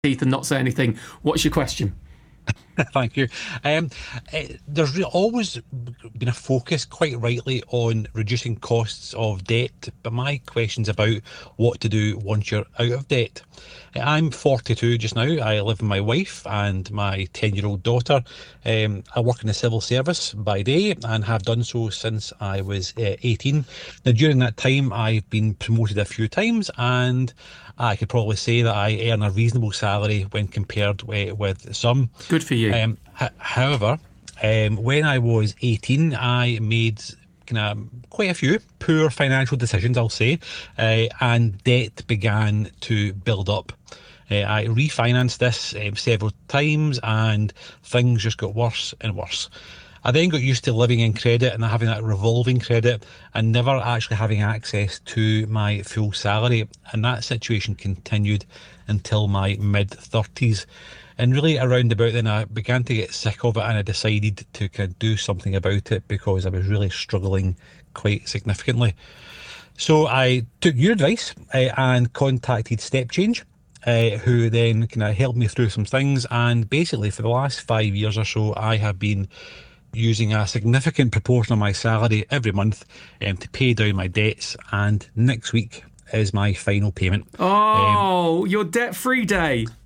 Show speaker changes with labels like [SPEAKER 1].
[SPEAKER 1] teeth and not say anything. What's your question?
[SPEAKER 2] Thank you. There's always been a focus, quite rightly, on reducing costs of debt, but my question's about what to do once you're out of debt. I'm 42 just now. I live with my wife and my 10-year-old daughter. I work in the civil service by day and have done so since I was 18. Now, during that time, I've been promoted a few times, and I could probably say that I earn a reasonable salary when compared with some.
[SPEAKER 1] Good for you.
[SPEAKER 2] However, when I was 18, I made kind of quite a few poor financial decisions, I'll say, and debt began to build up. I refinanced this several times, and things just got worse and worse. I then got used to living in credit and having that revolving credit and never actually having access to my full salary. And that situation continued until my mid 30s. And really around about then I began to get sick of it, and I decided to kind of do something about it because I was really struggling quite significantly. So I took your advice and contacted Step Change, who then kind of helped me through some things. And basically, for the last 5 years or so, I have been using a significant proportion of my salary every month to pay down my debts. And next week is my final payment.
[SPEAKER 1] Oh, your debt-free day.